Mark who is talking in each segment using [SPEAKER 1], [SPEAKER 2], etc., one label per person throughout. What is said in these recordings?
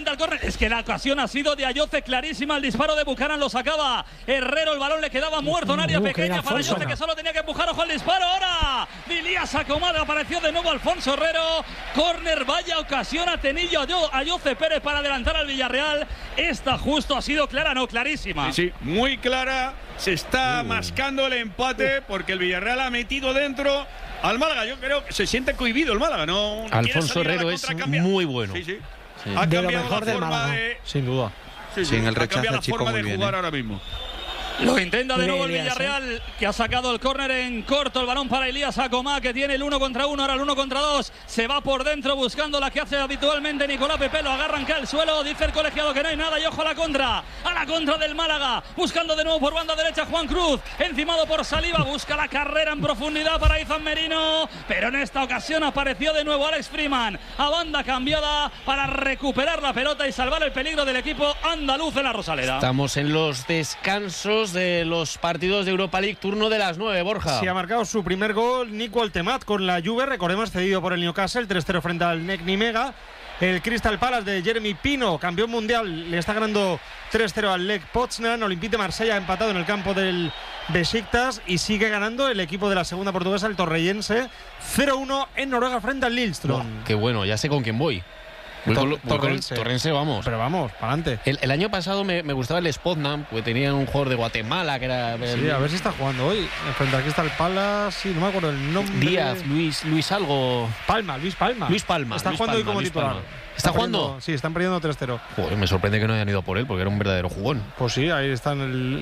[SPEAKER 1] directamente al córner. Es que la ocasión ha sido de Ayoce clarísima. El disparo de Buchanan lo sacaba Herrero. El balón le quedaba muerto en área pequeña para Ayoce, que solo tenía que empujar. Ojo al disparo ahora. Ilías Acomada, apareció de nuevo Alfonso Herrero. Córner, vaya ocasión ha tenido Ayoce Pérez para adelantar al Villarreal. Esta justo ha sido clara, no, clarísima.
[SPEAKER 2] Sí, muy clara. Se está mascando el empate porque el Villarreal ha metido dentro al Málaga. Yo creo que se siente cohibido el Málaga, ¿no?
[SPEAKER 3] Alfonso Herrero es muy bueno.
[SPEAKER 2] Sí.
[SPEAKER 4] Ha
[SPEAKER 5] de lo
[SPEAKER 4] cambiado
[SPEAKER 5] mejor
[SPEAKER 4] la
[SPEAKER 5] del
[SPEAKER 4] forma
[SPEAKER 5] Málaga,
[SPEAKER 4] sin duda.
[SPEAKER 6] Sin el
[SPEAKER 2] ha cambiado
[SPEAKER 6] rechazo,
[SPEAKER 2] la
[SPEAKER 6] chico,
[SPEAKER 2] forma
[SPEAKER 6] muy
[SPEAKER 2] de
[SPEAKER 6] bien,
[SPEAKER 2] jugar ahora mismo.
[SPEAKER 1] Lo intenta de nuevo el
[SPEAKER 5] Elías,
[SPEAKER 1] Villarreal, que ha sacado el córner en corto. El balón para Ilías Acomá, que tiene el 1 contra 1, ahora el 1 contra 2. Se va por dentro buscando la que hace habitualmente Nicolás Pepe. Lo agarran que al suelo. Dice el colegiado que no hay nada. Y ojo a la contra del Málaga. Buscando de nuevo por banda derecha Juan Cruz. Encimado por Saliba. Busca la carrera en profundidad para Izan Merino. Pero en esta ocasión apareció de nuevo Alex Freeman. A banda cambiada para recuperar la pelota y salvar el peligro del equipo andaluz en la Rosaleda.
[SPEAKER 3] Estamos en los descansos de los partidos de Europa League, turno de las 9, Borja.
[SPEAKER 4] Sí, ha marcado su primer gol Nico Altemat con la Juve, recordemos, cedido por el Newcastle, 3-0 frente al NEC Nimega. El Crystal Palace de Jeremy Pino, campeón mundial, le está ganando 3-0 al Lech Poznan. Olympique de Marsella ha empatado en el campo del Besiktas y sigue ganando el equipo de la segunda portuguesa, el Torreyense, 0-1 en Noruega frente al Lillestrøm.
[SPEAKER 3] Qué bueno, ya sé con quién voy. Voy con Torrense, vamos.
[SPEAKER 4] Pero vamos, para adelante.
[SPEAKER 3] El año pasado me gustaba el Spotnam, porque tenían un jugador de Guatemala que era...
[SPEAKER 4] Sí, a ver si está jugando hoy. Frente al Crystal Palace, sí, no me acuerdo el nombre.
[SPEAKER 3] Díaz, Luis algo...
[SPEAKER 4] Luis Palma.
[SPEAKER 3] Está
[SPEAKER 4] jugando hoy como titular.
[SPEAKER 3] ¿Está jugando?
[SPEAKER 4] Sí, están perdiendo 3-0.
[SPEAKER 3] Joder, me sorprende que no hayan ido por él, porque era un verdadero jugón.
[SPEAKER 4] Pues sí, ahí están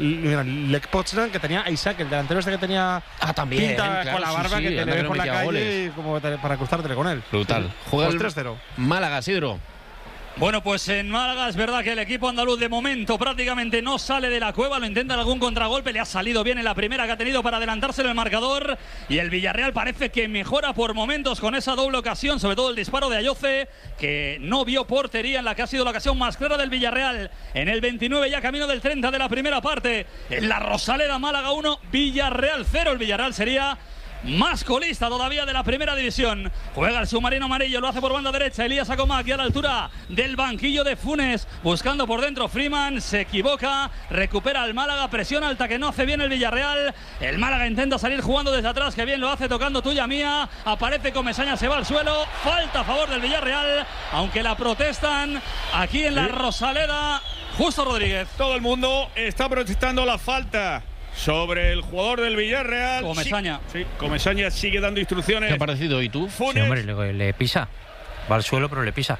[SPEAKER 4] el Lech Poznan, que tenía a Isaac, el delantero este que tenía
[SPEAKER 3] también,
[SPEAKER 4] pinta
[SPEAKER 3] claro,
[SPEAKER 4] con la barba,
[SPEAKER 3] sí,
[SPEAKER 4] que te le ves por la calle
[SPEAKER 3] goles.
[SPEAKER 4] como para acostártele con él.
[SPEAKER 3] Brutal.
[SPEAKER 4] Sí.
[SPEAKER 3] Juega
[SPEAKER 4] Pues
[SPEAKER 3] el
[SPEAKER 4] 3-0.
[SPEAKER 3] Málaga, Sidro.
[SPEAKER 1] Bueno, pues en Málaga es verdad que el equipo andaluz de momento prácticamente no sale de la cueva, lo intenta en algún contragolpe, le ha salido bien en la primera que ha tenido para adelantarse en el marcador y el Villarreal parece que mejora por momentos con esa doble ocasión, sobre todo el disparo de Ayoce, que no vio portería en la que ha sido la ocasión más clara del Villarreal en el 29, ya camino del 30 de la primera parte. En la Rosaleda, Málaga 1, Villarreal 0. El Villarreal sería más colista todavía de la primera división. Juega el submarino amarillo, lo hace por banda derecha Elías Acomá, aquí a la altura del banquillo de Funes, buscando por dentro Freeman, se equivoca, recupera el Málaga, presión alta que no hace bien el Villarreal. El Málaga intenta salir jugando desde atrás, que bien lo hace, tocando tuya mía, aparece Comesaña, se va al suelo, falta a favor del Villarreal, aunque la protestan aquí en la Rosaleda. Justo Rodríguez.
[SPEAKER 2] Todo el mundo está protestando la falta sobre el jugador del Villarreal.
[SPEAKER 1] Comesaña.
[SPEAKER 2] Sí, Comesaña sigue dando instrucciones.
[SPEAKER 3] ¿Qué ha parecido? ¿Y tú?
[SPEAKER 2] Funes.
[SPEAKER 7] Sí, hombre, le pisa. Va al suelo, pero le pisa.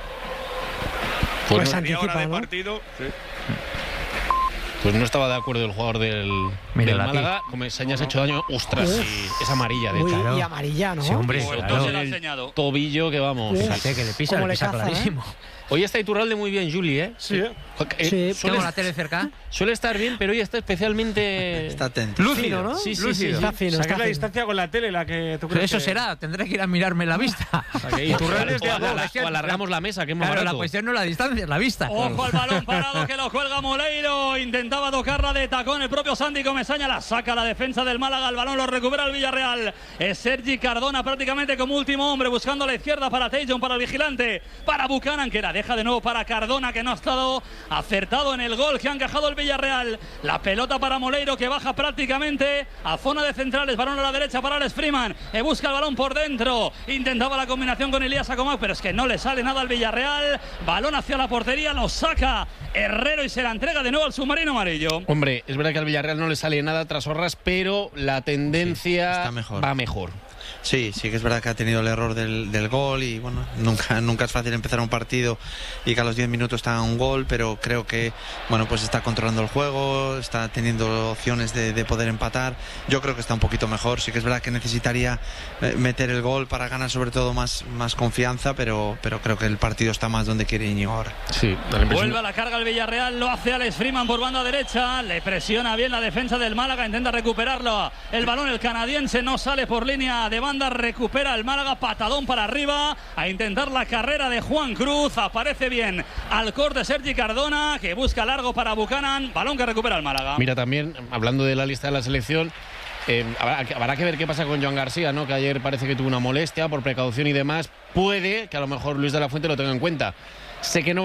[SPEAKER 4] Pues
[SPEAKER 2] media hora de
[SPEAKER 4] ¿no?
[SPEAKER 2] partido. Sí.
[SPEAKER 3] Pues no estaba de acuerdo el jugador del Málaga. Comesaña se ha hecho daño. ¡Ostras! Sí, es amarilla, de hecho.
[SPEAKER 5] Claro. Y amarilla, ¿no?
[SPEAKER 7] Sí, hombre,
[SPEAKER 1] Pues
[SPEAKER 7] claro.
[SPEAKER 1] entonces le ha enseñado.
[SPEAKER 3] Tobillo que vamos.
[SPEAKER 7] Fíjate que le pisa,
[SPEAKER 5] Cómo
[SPEAKER 7] le
[SPEAKER 5] le
[SPEAKER 7] pisa
[SPEAKER 5] caza,
[SPEAKER 7] clarísimo.
[SPEAKER 3] Hoy está Iturralde muy bien, Juli, ¿eh?
[SPEAKER 4] Sí,
[SPEAKER 5] Sí,
[SPEAKER 3] suele,
[SPEAKER 7] ¿Tengo la tele cerca?
[SPEAKER 3] suele estar bien, pero hoy está especialmente...
[SPEAKER 6] Está atento.
[SPEAKER 5] Lúcido, ¿no?
[SPEAKER 3] Sí, sí,
[SPEAKER 7] Lúcido.
[SPEAKER 5] Está fino,
[SPEAKER 4] Saca
[SPEAKER 5] está
[SPEAKER 4] la
[SPEAKER 5] fino.
[SPEAKER 4] distancia con la tele, la que tú crees
[SPEAKER 7] Eso
[SPEAKER 4] que...
[SPEAKER 7] será, tendré que ir a mirarme la vista.
[SPEAKER 4] Iturralde es de
[SPEAKER 3] O alargamos la mesa, que es más
[SPEAKER 7] Claro, la
[SPEAKER 3] barato.
[SPEAKER 7] cuestión no es la distancia, es la vista.
[SPEAKER 1] Ojo al balón parado que lo cuelga Moleiro. Intentaba tocarla de tacón el propio Santi Comesaña. La saca la defensa del Málaga. El balón lo recupera el Villarreal. Es Sergi Cardona prácticamente como último hombre, buscando a la izquierda para Tajon, para el vigilante, para Buchanan, que la deja de nuevo para Cardona, que no ha estado acertado en el gol que ha encajado el Villarreal. La pelota para Moleiro, que baja prácticamente a zona de centrales. Balón a la derecha para Alex Freeman. Busca el balón por dentro. Intentaba la combinación con Ilías Acomá, pero es que no le sale nada al Villarreal. Balón hacia la portería, lo saca Herrero y se la entrega de nuevo al submarino amarillo.
[SPEAKER 3] Hombre, es verdad que al Villarreal no le sale nada tras Horras, pero la tendencia
[SPEAKER 6] está mejor.
[SPEAKER 3] va mejor.
[SPEAKER 6] Sí, sí que es verdad que ha tenido el error del gol y bueno, nunca es fácil empezar un partido y que a los 10 minutos está un gol, pero creo que bueno, pues está controlando el juego, está teniendo opciones de poder empatar. Yo creo que está un poquito mejor, sí que es verdad que necesitaría meter el gol para ganar sobre todo más confianza, pero creo que el partido está más donde quiere Íñigo ahora.
[SPEAKER 3] Sí,
[SPEAKER 1] Vuelve a la carga el Villarreal, lo hace Alex Freeman por banda derecha, le presiona bien la defensa del Málaga, intenta recuperarlo. El balón, el canadiense, no sale por línea de banda, recupera el Málaga, patadón para arriba, a intentar la carrera de Juan Cruz, aparece bien al corte Sergi Cardona, que busca largo para Buchanan, balón que recupera el Málaga.
[SPEAKER 3] Mira, también, hablando de la lista de la selección, habrá que ver qué pasa con Joan García, ¿no? Que ayer parece que tuvo una molestia por precaución y demás. Puede que a lo mejor Luis de la Fuente lo tenga en cuenta. Sé que no